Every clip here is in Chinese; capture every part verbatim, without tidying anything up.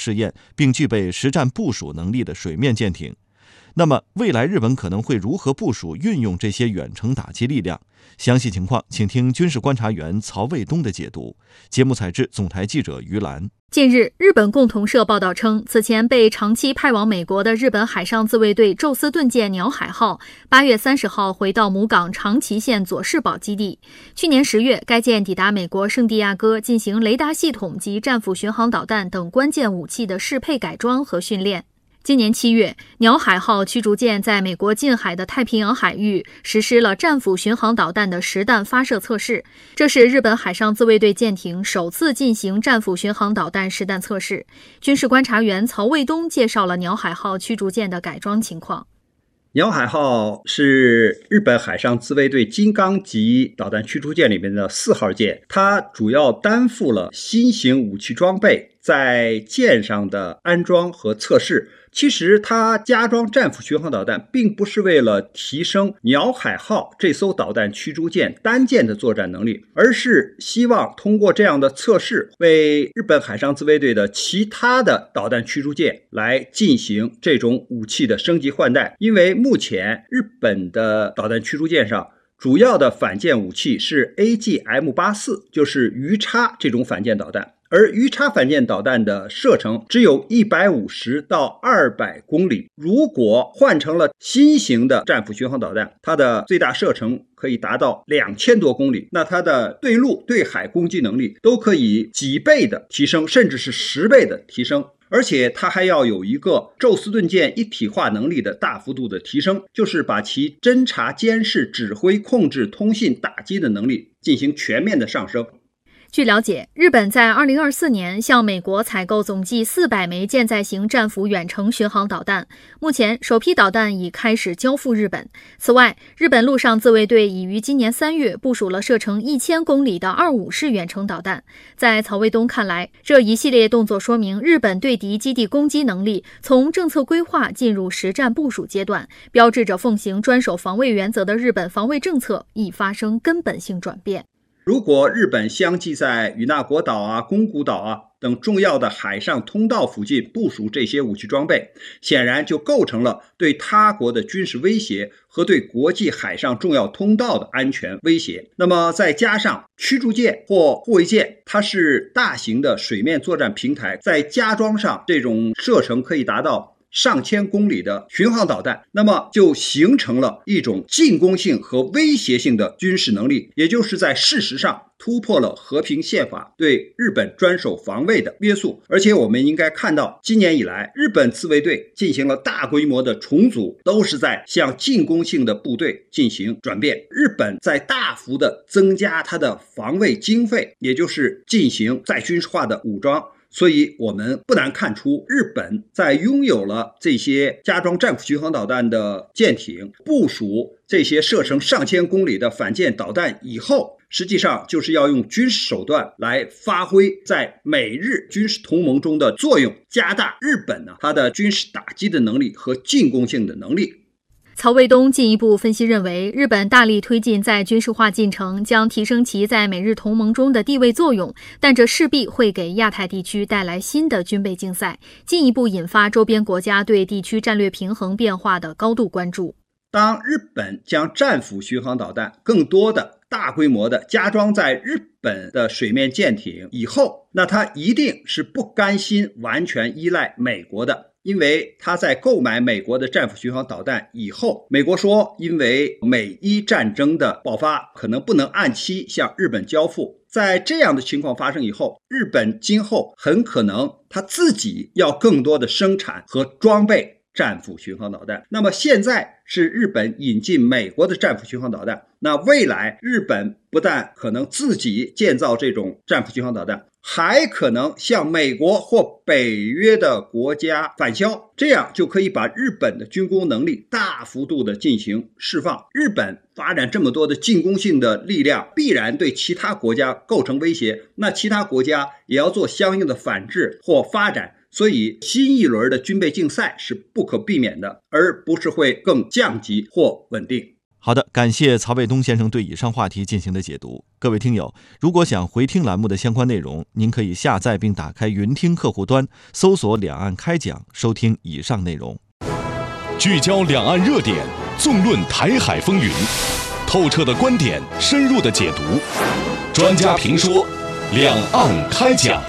试验并具备实战部署能力的水面舰艇。那么未来日本可能会如何部署运用这些远程打击力量？详细情况请听军事观察员曹卫东的解读。节目采制总台记者于兰。 近日，日本共同社报道称，此前被长期派往美国的日本海上自卫队宙斯盾舰鸟海号八月三十号回到母港长崎县佐世保基地。去年十月，该舰抵达美国圣地亚哥进行雷达系统及战斧巡航导弹等关键武器的适配改装和训练。今年七月，鸟海号驱逐舰在美国近海的太平洋海域实施了战斧巡航导弹的实弹发射测试，这是日本海上自卫队舰艇首次进行战斧巡航导弹实弹测试。军事观察员曹卫东介绍了鸟海号驱逐舰的改装情况。 鸟海号是日本海上自卫队金刚级导弹驱逐舰里面的四号舰，它主要担负了新型武器装备在舰上的安装和测试。其实它加装战斧巡航导弹并不是为了提升鸟海号这艘导弹驱逐舰单舰的作战能力，而是希望通过这样的测试为日本海上自卫队的其他的导弹驱逐舰来进行这种武器的升级换代。因为目前日本的导弹驱逐舰上主要的反舰武器是 A G M 八十四， 就是鱼叉这种反舰导弹。而鱼叉反舰导弹的射程只有一百五十到二百公里，如果换成了新型的战斧巡航导弹，它的最大射程可以达到两千多公里，那它的对陆对海攻击能力都可以几倍的提升，甚至是十倍的提升。而且它还要有一个宙斯盾舰一体化能力的大幅度的提升，就是把其侦察、监视、指挥、控制、通信、打击的能力进行全面的上升。 据了解，日本在二零二四年向美国采购总计四百枚舰载型战斧远程巡航导弹，目前首批导弹已开始交付日本。此外，日本陆上自卫队已于今年三月部署了射程一千公里的二五式远程导弹。在曹卫东看来，这一系列动作说明日本对敌基地攻击能力从政策规划进入实战部署阶段，标志着奉行专守防卫原则的日本防卫政策已发生根本性转变。 如果日本相继在与那国岛啊、宫古岛啊等重要的海上通道附近部署这些武器装备，显然就构成了对他国的军事威胁和对国际海上重要通道的安全威胁。那么再加上驱逐舰或护卫舰，它是大型的水面作战平台，再加装上这种射程可以达到上千公里的巡航导弹，那么就形成了一种进攻性和威胁性的军事能力，也就是在事实上突破了和平宪法对日本专守防卫的约束。而且我们应该看到，今年以来日本自卫队进行了大规模的重组，都是在向进攻性的部队进行转变。日本在大幅的增加它的防卫经费，也就是进行再军事化的武装。所以我们不难看出，日本在拥有了这些加装战斧巡航导弹的舰艇，部署这些射程上千公里的反舰导弹以后，实际上就是要用军事手段来发挥在美日军事同盟中的作用，加大日本呢它的军事打击的能力和进攻性的能力。 曹卫东进一步分析认为，日本大力推进在军事化进程，将提升其在美日同盟中的地位作用，但这势必会给亚太地区带来新的军备竞赛，进一步引发周边国家对地区战略平衡变化的高度关注。 当日本将战斧巡航导弹更多的大规模的加装在日本的水面舰艇以后，那它一定是不甘心完全依赖美国的。因为他在购买美国的战斧巡航导弹以后，美国说因为美伊战争的爆发可能不能按期向日本交付，在这样的情况发生以后，日本今后很可能他自己要更多的生产和装备战斧巡航导弹。那么现在是日本引进美国的战斧巡航导弹，那未来日本不但可能自己建造这种战斧巡航导弹，还可能向美国或北约的国家返销，这样就可以把日本的军工能力大幅度的进行释放。日本发展这么多的进攻性的力量，必然对其他国家构成威胁，那其他国家也要做相应的反制或发展。所以新一轮的军备竞赛是不可避免的，而不是会更降级或稳定。 好的，感谢曹卫东先生对以上话题进行的解读。各位听友，如果想回听栏目的相关内容，您可以下载并打开云听客户端，搜索两岸开讲，收听以上内容。 聚焦两岸热点，纵论台海风云，透彻的观点，深入的解读，专家评说，两岸开讲。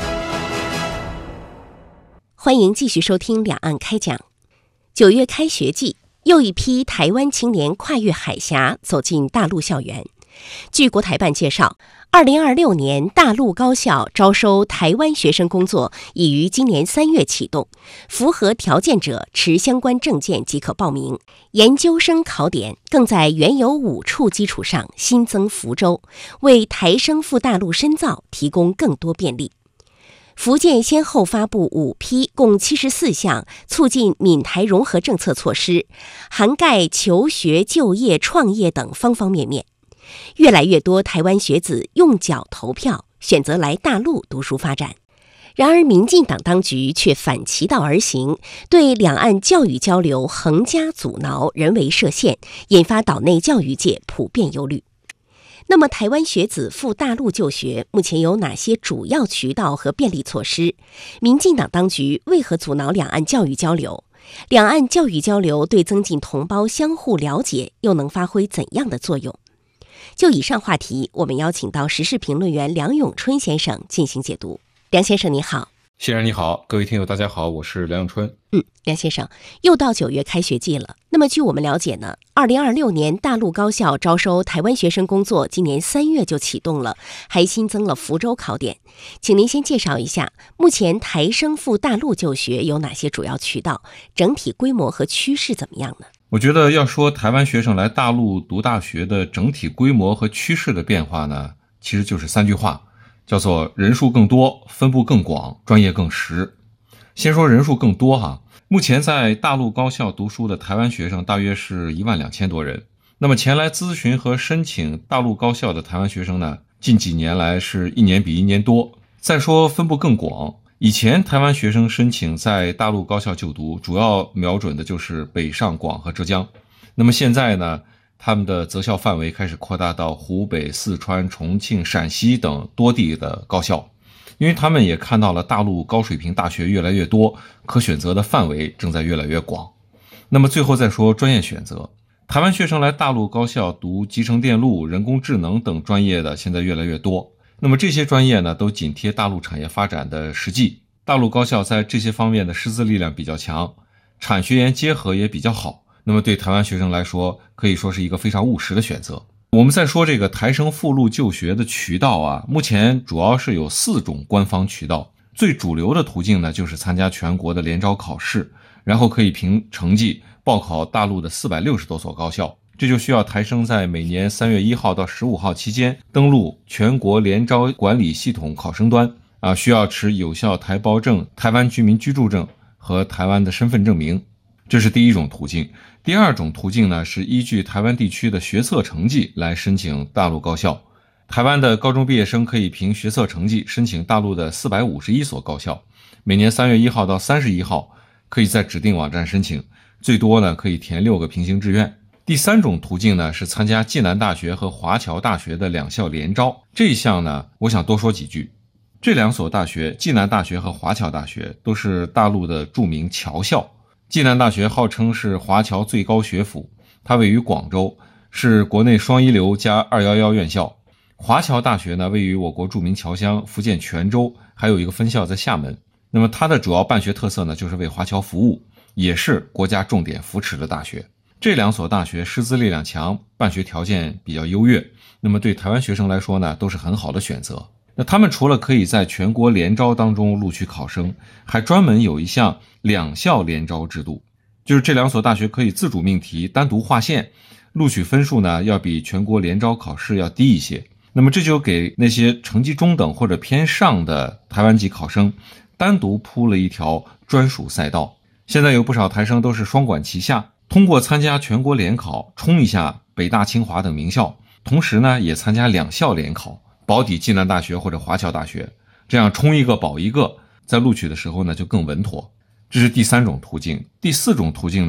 欢迎继续收听两岸开讲。九月开学季，又一批台湾青年跨越海峡走进大陆校园。据国台办介绍，二零二六年大陆高校招收台湾学生工作已于今年三月启动，符合条件者持相关证件即可报名。研究生考点更在原有五处基础上新增福州，为台生赴大陆深造提供更多便利。福建先后发布五批共七十四项促进闽台融合政策措施，涵盖求学、就业、创业等方方面面。越来越多台湾学子用脚投票，选择来大陆读书发展。然而民进党当局却反其道而行，对两岸教育交流横加阻挠，人为设限，引发岛内教育界普遍忧虑。那么台湾学子赴大陆就学目前有哪些主要渠道和便利措施？民进党当局为何阻挠两岸教育交流？两岸教育交流对增进同胞相互了解又能发挥怎样的作用？就以上话题，我们邀请到时事评论员梁永春先生进行解读。梁先生你好。 先生你好，各位听友大家好，我是梁永春。 嗯，梁先生，又到九月开学季了。那么据我们了解呢，二零二六年大陆高校招收台湾学生工作今年三月就启动了，还新增了福州考点。请您先介绍一下，目前台生赴大陆就学有哪些主要渠道，整体规模和趋势怎么样呢？ 我觉得要说台湾学生来大陆读大学的整体规模和趋势的变化呢，其实就是三句话，叫做人数更多，分布更广，专业更实。先说人数更多哈，目前在大陆高校读书的台湾学生大约是一万两千多人。那么前来咨询和申请大陆高校的台湾学生呢，近几年来是一年比一年多。再说分布更广，以前台湾学生申请在大陆高校就读，主要瞄准的就是北上广和浙江。那么现在呢，他们的择校范围开始扩大到湖北、四川、重庆、陕西等多地的高校，因为他们也看到了大陆高水平大学越来越多，可选择的范围正在越来越广。那么最后再说专业选择，台湾学生来大陆高校读集成电路、人工智能等专业的现在越来越多。那么这些专业呢，都紧贴大陆产业发展的实际，大陆高校在这些方面的师资力量比较强，产学研结合也比较好。那么对台湾学生来说，可以说是一个非常务实的选择。我们再说这个台生赴陆就学的渠道啊，目前主要是有四种官方渠道。最主流的途径呢，就是参加全国的联招考试，然后可以凭成绩报考大陆的四百六十多所高校。这就需要台生在每年三月一号到十五号期间登录全国联招管理系统考生端啊，需要持有效台胞证、台湾居民居住证和台湾的身份证明。这是第一种途径。第二种途径呢，是依据台湾地区的学测成绩来申请大陆高校。台湾的高中毕业生可以凭学测成绩申请大陆的四百五十一所高校，每年三月一号到三十一号可以在指定网站申请，最多呢可以填六个平行志愿。第三种途径呢，是参加暨南大学和华侨大学的两校联招。这一项呢，我想多说几句。这两所大学，暨南大学和华侨大学，都是大陆的著名侨校。暨南大学号称是华侨最高学府，它位于广州，是国内双一流加二一一院校。华侨大学呢，位于我国著名侨乡福建泉州，还有一个分校在厦门。那么它的主要办学特色呢，就是为华侨服务，也是国家重点扶持的大学。这两所大学师资力量强，办学条件比较优越，那么对台湾学生来说呢，都是很好的选择。那他们除了可以在全国联招当中录取考生，还专门有一项两校联招制度，就是这两所大学可以自主命题，单独划线，录取分数呢要比全国联招考试要低一些。那么这就给那些成绩中等或者偏上的台湾籍考生单独铺了一条专属赛道。现在有不少台生都是双管齐下，通过参加全国联考冲一下北大清华等名校，同时呢也参加两校联考，保底暨南大学或者华侨大学，这样冲一个保一个，在录取的时候呢就更稳妥。这是第三种途径。第四种途径呢，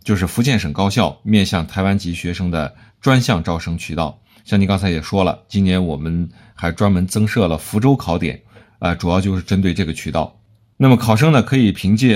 就是福建省高校面向台湾籍学生的专项招生渠道。像您刚才也说了，今年我们还专门增设了福州考点，呃，主要就是针对这个渠道。那么考生呢，可以凭借